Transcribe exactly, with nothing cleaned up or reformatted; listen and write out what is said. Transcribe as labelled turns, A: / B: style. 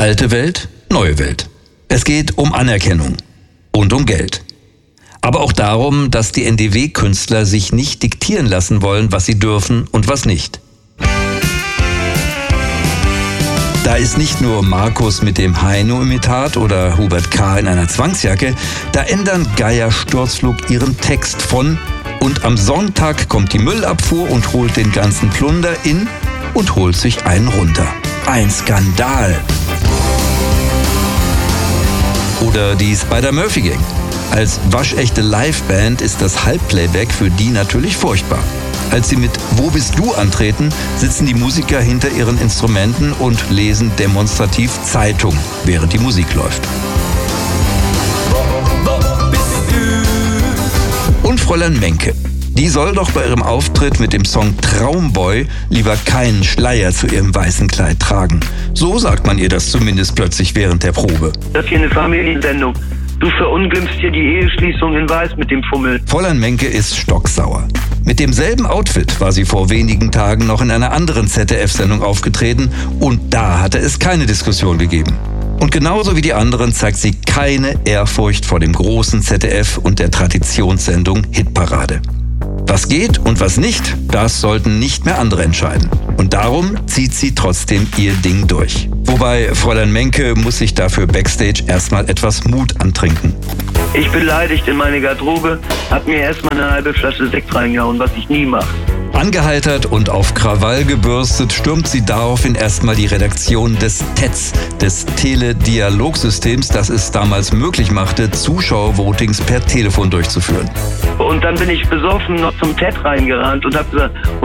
A: Alte Welt, neue Welt. Es geht um Anerkennung und um Geld. Aber auch darum, dass die N D W-Künstler sich nicht diktieren lassen wollen, was sie dürfen und was nicht. Da ist nicht nur Markus mit dem Heino-Imitat oder Hubert K. in einer Zwangsjacke, da ändern Geier Sturzflug ihren Text von „Und am Sonntag kommt die Müllabfuhr und holt den ganzen Plunder in und holt sich einen runter." Ein Skandal. Oder die Spider-Murphy-Gang. Als waschechte Liveband ist das Halbplayback für die natürlich furchtbar. Als sie mit "Wo bist du" antreten, sitzen die Musiker hinter ihren Instrumenten und lesen demonstrativ Zeitung, während die Musik läuft. Und Fräulein Menke. Die soll doch bei ihrem Auftritt mit dem Song Traumboy lieber keinen Schleier zu ihrem weißen Kleid tragen. So sagt man ihr das zumindest plötzlich während der Probe.
B: Das hier eine Familiensendung. Du verunglimpfst hier die Eheschließung in Weiß mit dem Fummel.
A: Fräulein Menke ist stocksauer. Mit demselben Outfit war sie vor wenigen Tagen noch in einer anderen Z D F-Sendung aufgetreten und da hatte es keine Diskussion gegeben. Und genauso wie die anderen zeigt sie keine Ehrfurcht vor dem großen Z D F und der Traditionssendung Hitparade. Was geht und was nicht, das sollten nicht mehr andere entscheiden. Und darum zieht sie trotzdem ihr Ding durch. Wobei Fräulein Menke muss sich dafür backstage erstmal etwas Mut antrinken.
B: Ich beleidigt in meine Garderobe, hab mir erstmal eine halbe Flasche Sekt reingehauen, was ich nie mache.
A: Angeheitert und auf Krawall gebürstet, stürmt sie daraufhin erstmal die Redaktion des T E Z, des Teledialogsystems, das es damals möglich machte, Zuschauervotings per Telefon durchzuführen.
B: Und dann bin ich besoffen noch zum T E D reingerannt und hab gesagt,